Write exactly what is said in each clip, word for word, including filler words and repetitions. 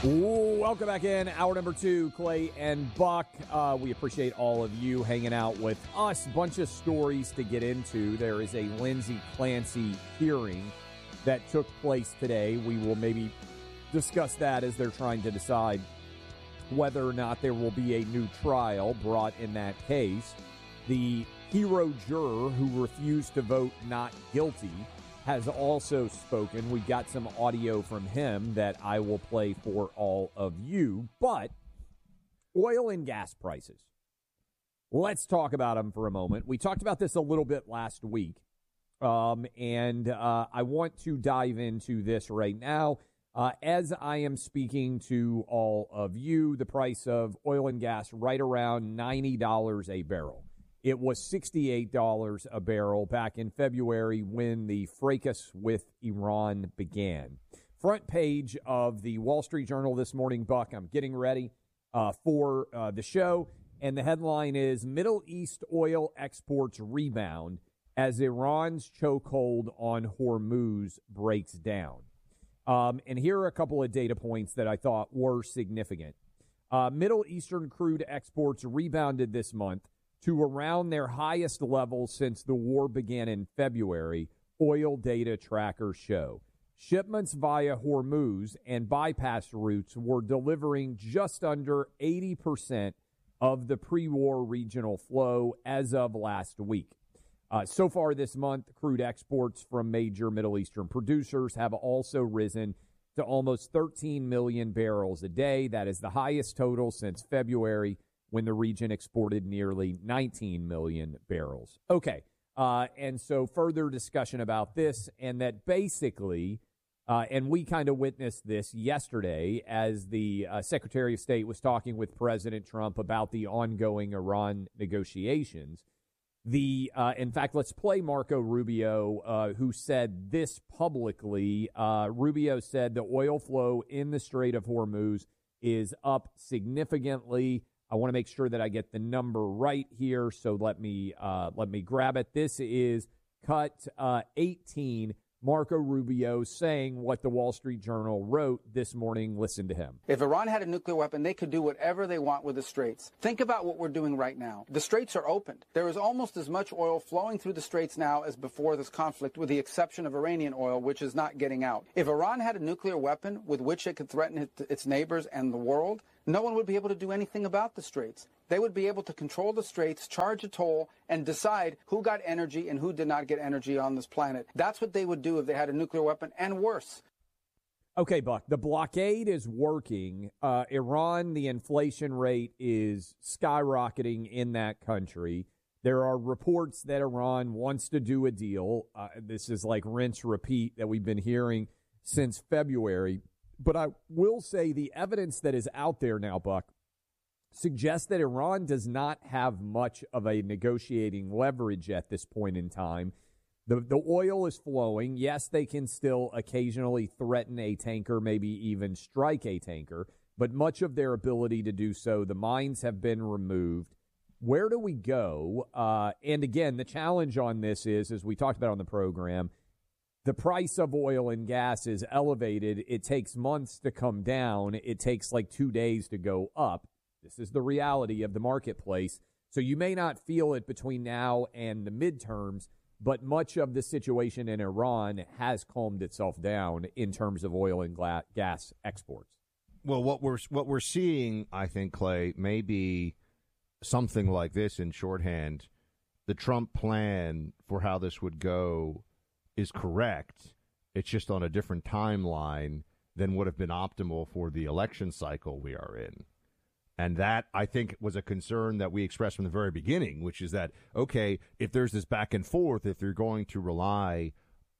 Ooh, welcome back in. Hour number two, Clay and Buck. Uh, we appreciate all of you hanging out with us. Bunch of stories to get into. There is a Lindsey Clancy hearing that took place today. We will maybe discuss that as they're trying to decide whether or not there will be a new trial brought in that case. The hero juror who refused to vote not guilty has also spoken. We got some audio from him that I will play for all of you. But oil and gas prices. Let's talk about them for a moment. We talked about this a little bit last week, um, and uh, I want to dive into this right now. Uh, as I am speaking to all of you, the price of oil and gas right around ninety dollars a barrel. It was sixty-eight dollars a barrel back in February when the fracas with Iran began. Front page of the Wall Street Journal this morning, Buck. I'm getting ready uh, for uh, the show, and the headline is Middle East oil exports rebound as Iran's chokehold on Hormuz breaks down. Um, and here are a couple of data points that I thought were significant. Uh, Middle Eastern crude exports rebounded this month to around their highest level since the war began in February, oil data trackers show. Shipments via Hormuz and bypass routes were delivering just under eighty percent of the pre-war regional flow as of last week. Uh, so far this month, crude exports from major Middle Eastern producers have also risen to almost thirteen million barrels a day. That is the highest total since February, when the region exported nearly nineteen million barrels. Okay, uh, and so further discussion about this, and that basically, uh, and we kind of witnessed this yesterday as the uh, Secretary of State was talking with President Trump about the ongoing Iran negotiations. The, uh, in fact, let's play Marco Rubio, uh, who said this publicly. Uh, Rubio said the oil flow in the Strait of Hormuz is up significantly. I want to make sure that I get the number right here, so let me uh, let me grab it. This is cut uh, eighteen. Marco Rubio saying what the Wall Street Journal wrote this morning. Listen to him. If Iran had a nuclear weapon, they could do whatever they want with the Straits. Think about what we're doing right now. The Straits are opened. There is almost as much oil flowing through the Straits now as before this conflict, with the exception of Iranian oil, which is not getting out. If Iran had a nuclear weapon with which it could threaten it, its neighbors and the world, no one would be able to do anything about the Straits. They would be able to control the Straits, charge a toll, and decide who got energy and who did not get energy on this planet. That's what they would do if they had a nuclear weapon, and worse. Okay, Buck, the blockade is working. Uh, Iran, the inflation rate is skyrocketing in that country. There are reports that Iran wants to do a deal. Uh, this is like rinse, repeat that we've been hearing since February. But I will say the evidence that is out there now, Buck, suggests that Iran does not have much of a negotiating leverage at this point in time. The the oil is flowing. Yes, they can still occasionally threaten a tanker, maybe even strike a tanker, but much of their ability to do so, the mines have been removed. Where do we go? Uh, and again, the challenge on this is, as we talked about on the program, the price of oil and gas is elevated. It takes months to come down. It takes like two days to go up. This is the reality of the marketplace. So you may not feel it between now and the midterms, but much of the situation in Iran has calmed itself down in terms of oil and gla- gas exports. Well, what we're what we're seeing, I think, Clay, may be something like this in shorthand. The Trump plan for how this would go is correct. It's just on a different timeline than would have been optimal for the election cycle we are in. And that, I think, was a concern that we expressed from the very beginning, which is that, okay, if there's this back and forth, if you're going to rely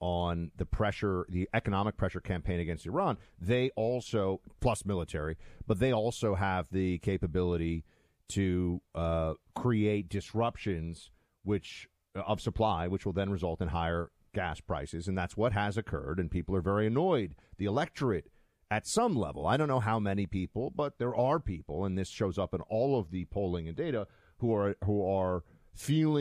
on the pressure, the economic pressure campaign against Iran, they also, plus military, but they also have the capability to uh, create disruptions which of supply, which will then result in higher gas prices. And that's what has occurred. And people are very annoyed. The electorate, at some level, I don't know how many people, but there are people, and this shows up in all of the polling and data, who are who are feeling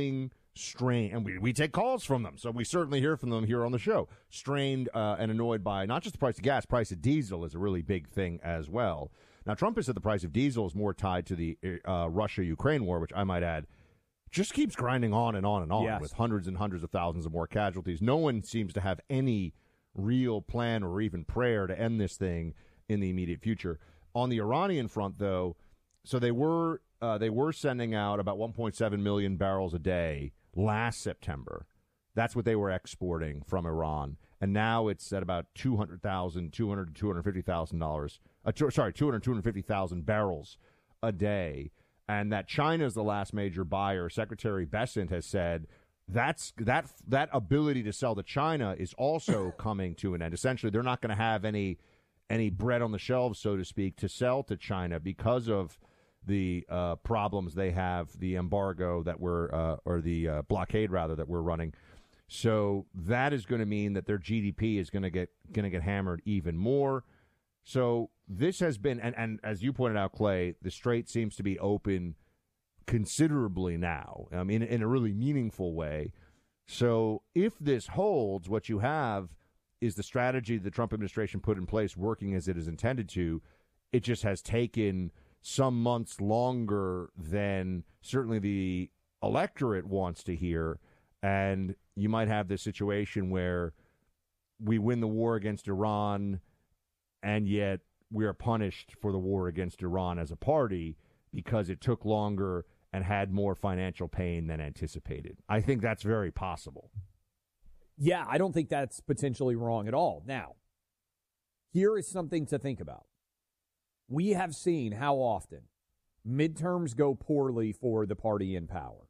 strained, and we, we take calls from them, so we certainly hear from them here on the show, strained uh, and annoyed by not just the price of gas, price of diesel is a really big thing as well. Now, Trump has said the price of diesel is more tied to the uh, Russia-Ukraine war, which I might add just keeps grinding on and on and on yes. with hundreds and hundreds of thousands of more casualties. No one seems to have any real plan or even prayer to end this thing in the immediate future. On the Iranian front, though, so they were uh, they were sending out about one point seven million barrels a day last September. That's what they were exporting from Iran, and now it's at about two hundred thousand, two hundred to two hundred fifty thousand dollars. Uh, two, sorry, two hundred, two hundred fifty thousand barrels a day. And that China is the last major buyer. Secretary Bessent has said that's that that ability to sell to China is also coming to an end. Essentially, they're not going to have any any bread on the shelves, so to speak, to sell to China because of the uh, problems they have, the embargo that we're uh, or the uh, blockade rather that we're running. So that is going to mean that their G D P is going to get going to get hammered even more. So this has been, and, and as you pointed out, Clay, the Strait seems to be open considerably now, I mean, in a really meaningful way. So if this holds, what you have is the strategy the Trump administration put in place working as it is intended to. It just has taken some months longer than certainly the electorate wants to hear. And you might have this situation where we win the war against Iran, and yet we are punished for the war against Iran as a party because it took longer and had more financial pain than anticipated. I think that's very possible. Yeah, I don't think that's potentially wrong at all. Now, here is something to think about. We have seen how often midterms go poorly for the party in power.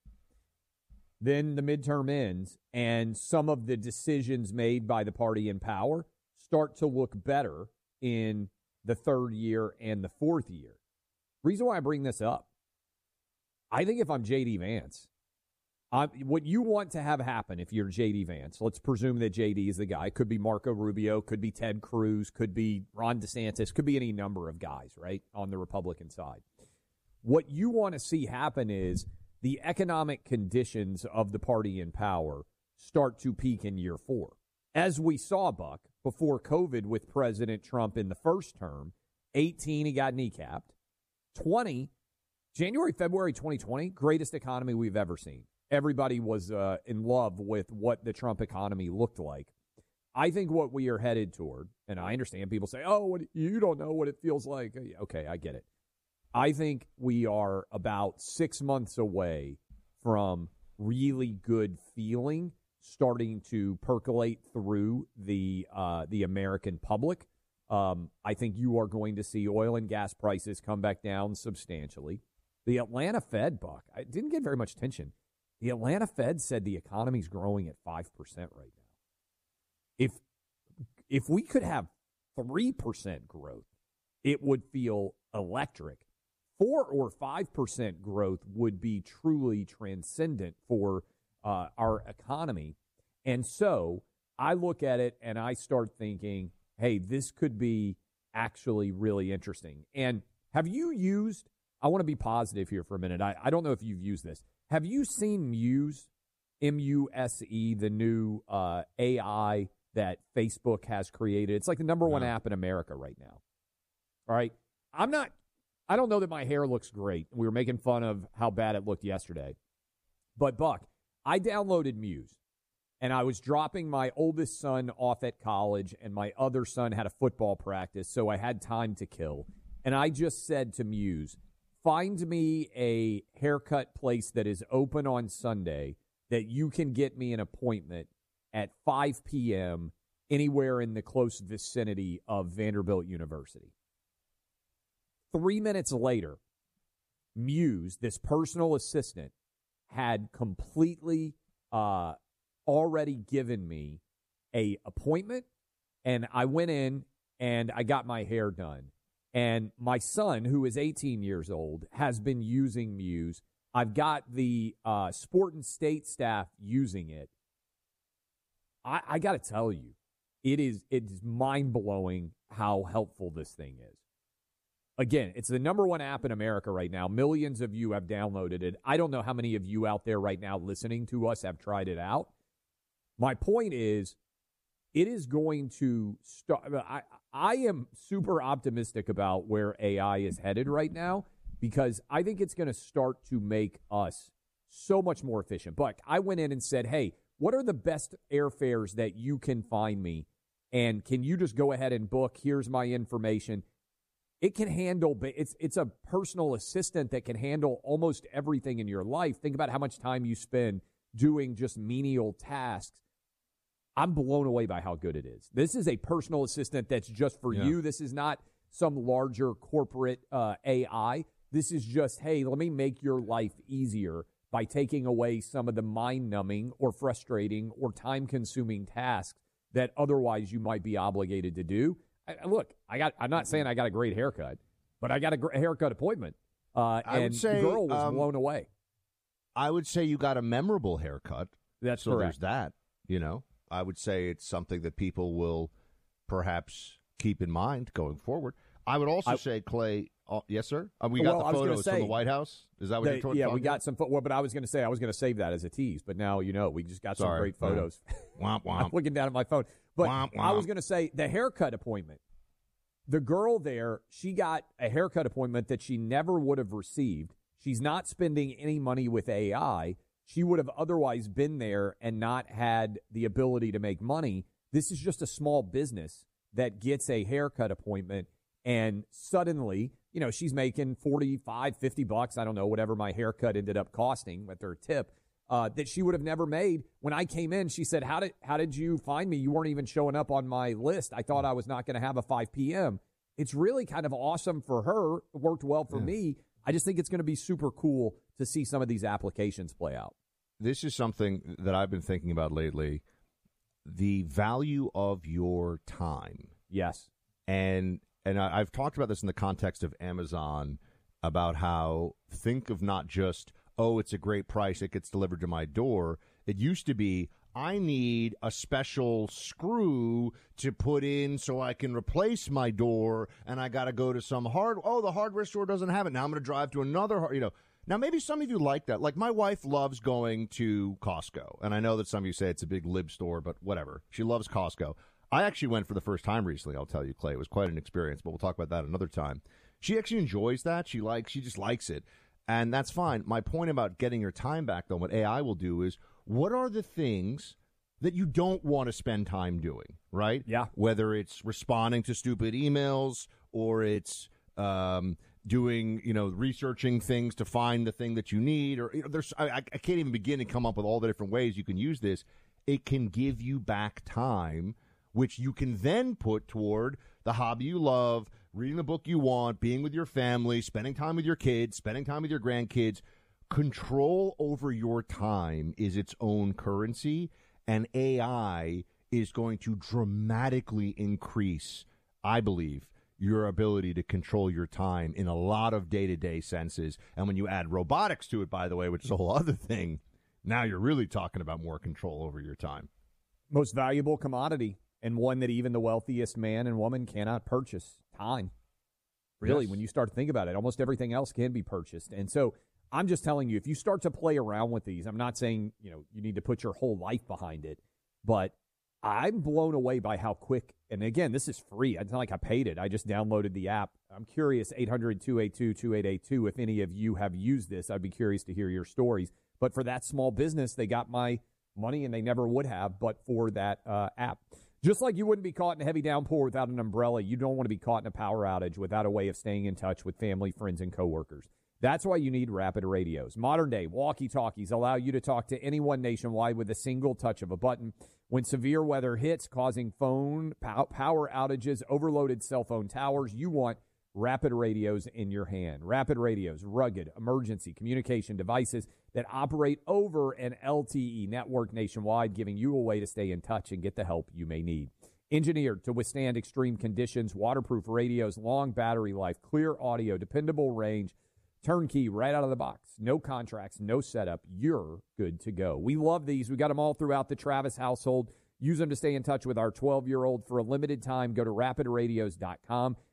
Then the midterm ends, and some of the decisions made by the party in power start to look better in the third year and the fourth year. Reason why I bring this up, I think if I'm J D. Vance, I'm, what you want to have happen if you're J D. Vance, let's presume that J D is the guy. Could be Marco Rubio, could be Ted Cruz, could be Ron DeSantis, could be any number of guys, right, on the Republican side. What you want to see happen is the economic conditions of the party in power start to peak in year four. As we saw, Buck, before COVID with President Trump in the first term, eighteen, he got kneecapped. twenty, January, February twenty twenty, greatest economy we've ever seen. Everybody was uh, in love with what the Trump economy looked like. I think what we are headed toward, and I understand people say, oh, what, you don't know what it feels like. Okay, I get it. I think we are about six months away from really good feeling starting to percolate through the uh, the American public. Um, I think you are going to see oil and gas prices come back down substantially. The Atlanta Fed, Buck, I didn't get very much attention. The Atlanta Fed said the economy's growing at five percent right now. If if we could have three percent growth, it would feel electric. four or five percent growth would be truly transcendent for uh, our economy. And so I look at it and I start thinking, hey, this could be actually really interesting. And have you used, I want to be positive here for a minute. I, I don't know if you've used this. Have you seen Muse, M U S E, the new uh, A I that Facebook has created? It's like the number one yeah. app in America right now. All right. I'm not, I don't know that my hair looks great. We were making fun of how bad it looked yesterday. But, Buck, I downloaded Muse, and I was dropping my oldest son off at college, and my other son had a football practice, so I had time to kill. And I just said to Muse, find me a haircut place that is open on Sunday that you can get me an appointment at five p.m. anywhere in the close vicinity of Vanderbilt University. Three minutes later, Muse, this personal assistant, had completely uh, already given me a appointment, and I went in and I got my hair done. And my son, who is eighteen years old, has been using Muse. I've got the uh, Sport and State staff using it. I, I got to tell you, it is it's mind-blowing how helpful this thing is. Again, it's the number one app in America right now. Millions of you have downloaded it. I don't know how many of you out there right now listening to us have tried it out. My point is, it is going to start. I, I am super optimistic about where A I is headed right now because I think it's going to start to make us so much more efficient. But I went in and said, hey, what are the best airfares that you can find me? And can you just go ahead and book? Here's my information. It can handle, it's it's a personal assistant that can handle almost everything in your life. Think about how much time you spend doing just menial tasks. I'm blown away by how good it is. This is a personal assistant that's just for yeah. you. This is not some larger corporate uh, A I. This is just, hey, let me make your life easier by taking away some of the mind-numbing or frustrating or time-consuming tasks that otherwise you might be obligated to do. I, look, I got. I'm not saying I got a great haircut, but I got a great haircut appointment, uh, I and would say, the girl was um, blown away. I would say you got a memorable haircut. That's so correct. There's that. You know, I would say it's something that people will perhaps keep in mind going forward. I would also I, say, Clay. Uh, yes, sir. Uh, we got well, the photos say, from the White House. Is that what they, you're talking yeah, about? Yeah, we got some. Fo- well, but I was going to say I was going to save that as a tease. But now you know we just got Sorry. some great photos. Womp womp. I'm looking down at my phone. But womp, womp. I was going to say the haircut appointment. The girl there, she got a haircut appointment that she never would have received. She's not spending any money with A I. She would have otherwise been there and not had the ability to make money. This is just a small business that gets a haircut appointment, and suddenly, you know, she's making forty-five, fifty bucks, I don't know, whatever my haircut ended up costing with her tip, uh, that she would have never made. When I came in, she said, how did how did you find me? You weren't even showing up on my list. I thought I was not going to have a five p.m. It's really kind of awesome for her. It worked well for yeah. me. I just think it's going to be super cool to see some of these applications play out. This is something that I've been thinking about lately, the value of your time. Yes. And and I, I've talked about this in the context of Amazon, about how think of not just, oh, it's a great price, it gets delivered to my door. It used to be, I need a special screw to put in so I can replace my door, and I got to go to some hard. Oh, the hardware store doesn't have it. Now I'm going to drive to another. You know, now maybe some of you like that. Like my wife loves going to Costco, and I know that some of you say it's a big lib store, but whatever. She loves Costco. I actually went for the first time recently. I'll tell you, Clay, it was quite an experience, but we'll talk about that another time. She actually enjoys that. She likes. She just likes it, and that's fine. My point about getting your time back, though, what A I will do is, what are the things that you don't want to spend time doing, right? Yeah. Whether it's responding to stupid emails or it's um, doing, you know, researching things to find the thing that you need, or you know, there's I, I can't even begin to come up with all the different ways you can use this. It can give you back time, which you can then put toward the hobby you love, reading the book you want, being with your family, spending time with your kids, spending time with your grandkids. Control over your time is its own currency, and A I is going to dramatically increase, I believe, your ability to control your time in a lot of day-to-day senses. And when you add robotics to it, by the way, which is a whole other thing, now you're really talking about more control over your time. Most valuable commodity, and one that even the wealthiest man and woman cannot purchase, time. Really, yes. When you start to think about it, almost everything else can be purchased. And so I'm just telling you, if you start to play around with these, I'm not saying, you know, you need to put your whole life behind it, but I'm blown away by how quick, and again, this is free. It's not like I paid it. I just downloaded the app. I'm curious, eight hundred, two eight two, two eight eight two, if any of you have used this. I'd be curious to hear your stories. But for that small business, they got my money, and they never would have but for that uh, app. Just like you wouldn't be caught in a heavy downpour without an umbrella, you don't want to be caught in a power outage without a way of staying in touch with family, friends, and coworkers. That's why you need Rapid Radios. Modern-day walkie-talkies allow you to talk to anyone nationwide with a single touch of a button. When severe weather hits, causing phone power outages, overloaded cell phone towers, you want Rapid Radios in your hand. Rapid Radios, rugged emergency communication devices that operate over an L T E network nationwide, giving you a way to stay in touch and get the help you may need. Engineered to withstand extreme conditions, waterproof radios, long battery life, clear audio, dependable range, turnkey right out of the box. No contracts, no setup. You're good to go. We love these. We got them all throughout the Travis household. Use them to stay in touch with our twelve-year-old for a limited time. Go to rapid radios dot com.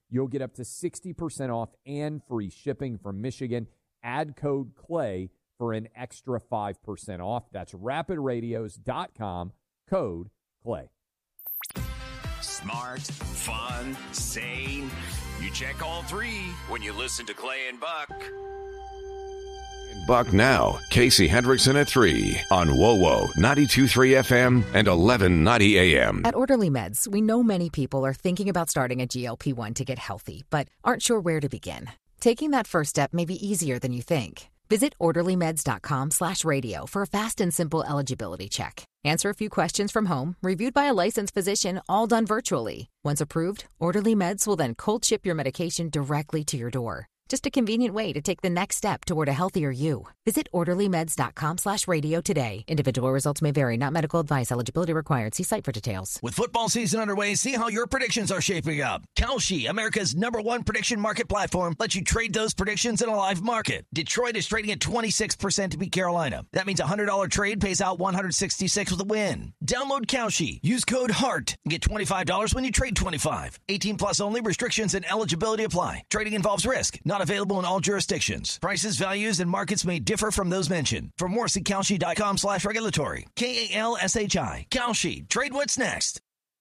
you'll get up to sixty percent off and free shipping from Michigan. Add code CLAY for an extra five percent off. That's rapid radios dot com, code CLAY. Smart, fun, sane. You check all three when you listen to Clay and Buck. Buck now, Casey Hendrickson at three on W O W O ninety-two point three F M and eleven ninety A M. At Orderly Meds, we know many people are thinking about starting a G L P one to get healthy, but aren't sure where to begin. Taking that first step may be easier than you think. Visit orderlymeds.com slash radio for a fast and simple eligibility check. Answer a few questions from home, reviewed by a licensed physician, all done virtually. Once approved, Orderly Meds will then cold ship your medication directly to your door. Just a convenient way to take the next step toward a healthier you. Visit orderlymeds.com slash radio today. Individual results may vary, not medical advice. Eligibility required. See site for details. With football season underway, see how your predictions are shaping up. Kalshi, America's number one prediction market platform, lets you trade those predictions in a live market. Detroit is trading at twenty-six percent to beat Carolina. That means a one hundred dollars trade pays out one hundred sixty-six with a win. Download Kalshi. Use code HEART and get twenty-five dollars when you trade twenty-five. eighteen plus only. Restrictions and eligibility apply. Trading involves risk. Not available in all jurisdictions. Prices, values, and markets may differ from those mentioned. For more, see Kalshi.com slash regulatory. K A L S H I. Kalshi. Trade what's next.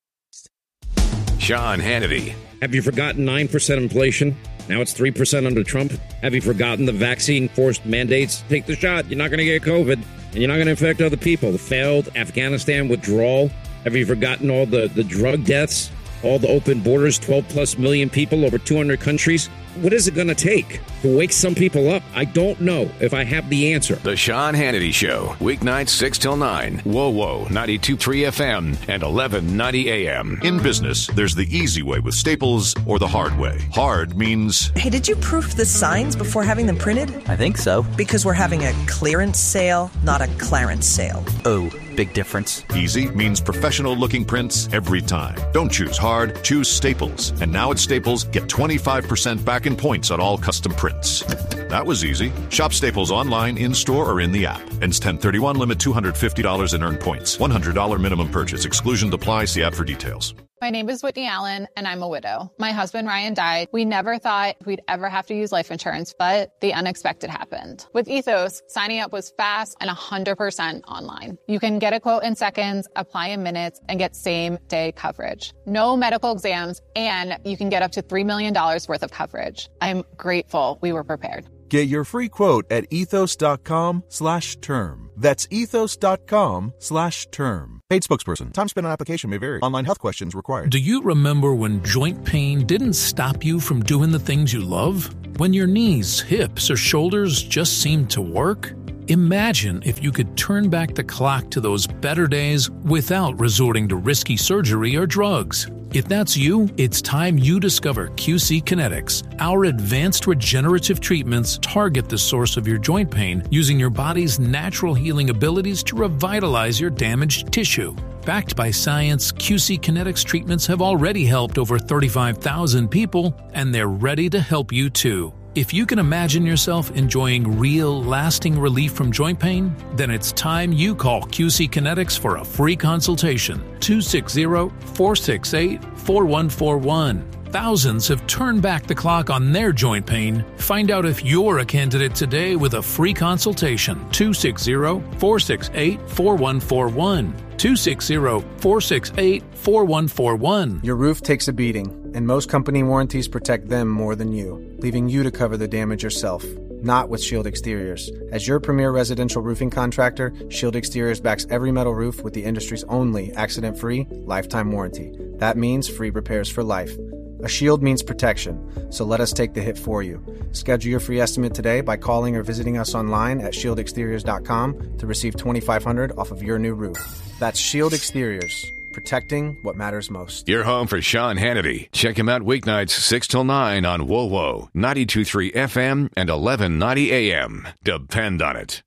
Sean Hannity. Have you forgotten nine percent inflation? Now it's three percent under Trump. Have you forgotten the vaccine forced mandates? Take the shot. You're not going to get COVID, and you're not going to infect other people. The failed Afghanistan withdrawal. Have you forgotten all the, the drug deaths? All the open borders, twelve plus million people, over two hundred countries. What is it going to take to wake some people up? I don't know if I have the answer. The Sean Hannity Show, weeknights six till nine. W O W O ninety-two point three F M and eleven ninety A M. In business, there's the easy way with Staples or the hard way. Hard means... Hey, did you proof the signs before having them printed? I think so. Because we're having a clearance sale, not a Clarence sale. Oh, big difference. Easy means professional-looking prints every time. Don't choose hard, choose Staples. And now at Staples, get twenty-five percent back in points on all custom prints. That was easy. Shop Staples online, in-store, or in the app. Ends ten thirty-one, limit two hundred fifty dollars and earn points. one hundred dollars minimum purchase. Exclusion apply. See app for details. My name is Whitney Allen, and I'm a widow. My husband, Ryan, died. We never thought we'd ever have to use life insurance, but the unexpected happened. With Ethos, signing up was fast and one hundred percent online. You can get a quote in seconds, apply in minutes, and get same-day coverage. No medical exams, and you can get up to three million dollars worth of coverage. I'm grateful we were prepared. Get your free quote at ethos.com slash term. That's ethos.com slash term. Paid spokesperson. Time spent on application may vary. Online health questions required. Do you remember when joint pain didn't stop you from doing the things you love? When your knees, hips, or shoulders just seemed to work? Imagine if you could turn back the clock to those better days without resorting to risky surgery or drugs. If that's you, it's time you discover Q C Kinetics. Our advanced regenerative treatments target the source of your joint pain using your body's natural healing abilities to revitalize your damaged tissue. Backed by science, Q C Kinetics treatments have already helped over thirty-five thousand people, and they're ready to help you too. If you can imagine yourself enjoying real, lasting relief from joint pain, then it's time you call Q C Kinetics for a free consultation. two six zero, four six eight, four one four one. Thousands have turned back the clock on their joint pain. Find out if you're a candidate today with a free consultation. two six zero, four six eight, four one four one. two six zero, four six eight, four one four one. Your roof takes a beating, and most company warranties protect them more than you, leaving you to cover the damage yourself. Not with Shield Exteriors. As your premier residential roofing contractor, Shield Exteriors backs every metal roof with the industry's only accident-free, lifetime warranty. That means free repairs for life. A shield means protection, so let us take the hit for you. Schedule your free estimate today by calling or visiting us online at shield exteriors dot com to receive twenty-five hundred dollars off of your new roof. That's Shield Exteriors, protecting what matters most. You're home for Sean Hannity. Check him out weeknights six till nine on W O W O ninety-two point three F M and eleven ninety A M. Depend on it.